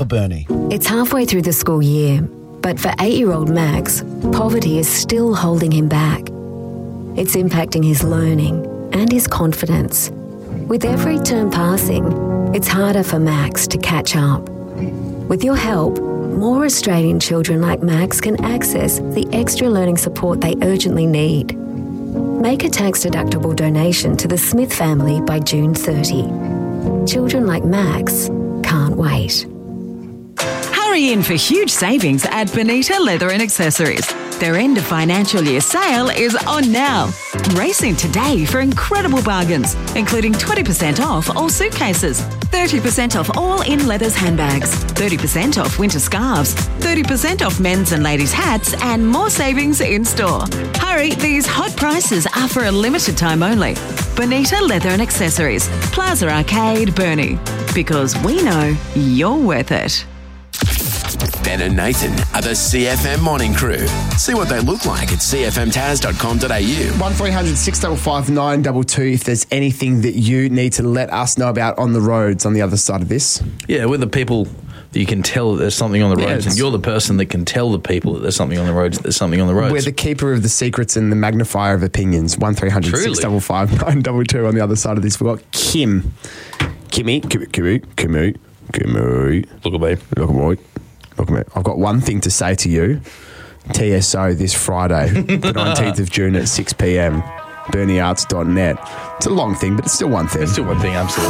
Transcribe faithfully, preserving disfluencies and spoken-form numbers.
Papa Bernie. It's halfway through the school year, but for eight-year-old Max, poverty is still holding him back. It's impacting his learning and his confidence. With every term passing, it's harder for Max to catch up. With your help, more Australian children like Max can access the extra learning support they urgently need. Make a tax-deductible donation to the Smith family by June thirtieth. Children like Max can't wait. Hurry in for huge savings at Bonita Leather and Accessories. Their end of financial year sale is on now. Race in today for incredible bargains, including twenty percent off all suitcases, thirty percent off all in leathers handbags, thirty percent off winter scarves, thirty percent off men's and ladies' hats, and more savings in store. Hurry, these hot prices are for a limited time only. Bonita Leather and Accessories, Plaza Arcade, Burnie. Because we know you're worth it. Ben and Nathan are the C F M Morning Crew. See what they look like at c f m taz dot com dot a u. one three hundred six five five nine two two if there's anything that you need to let us know about on the roads on the other side of this. Yeah, we're the people that you can tell that there's something on the roads, Yes. and you're the person that can tell the people that there's something on the roads, that there's something on the roads. We're the keeper of the secrets and the magnifier of opinions. one three hundred six five five nine two two on the other side of this. We've got Kim. Kimmy. Kimmy. Kimmy. Kimmy. Kimmy. Look at me. Look at me. Look at me. I've got one thing to say to you. T S O this Friday, the nineteenth of June at six p.m. Burnie Arts dot net. It's a long thing, but it's still one thing. It's still one thing, absolutely.